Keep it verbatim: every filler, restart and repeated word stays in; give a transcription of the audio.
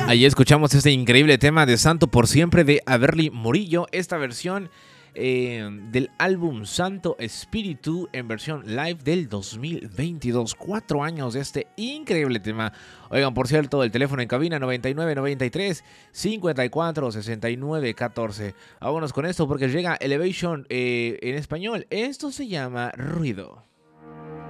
Ahí escuchamos este increíble tema de Santo por Siempre de Averly Murillo. Esta versión eh, del álbum Santo Espíritu en versión live del dos mil veintidós. Cuatro años de este increíble tema. Oigan, por cierto, el teléfono en cabina noventa y nueve noventa y tres cincuenta y cuatro sesenta y nueve catorce. Vámonos con esto porque llega Elevation eh, en español. Esto se llama Ruido.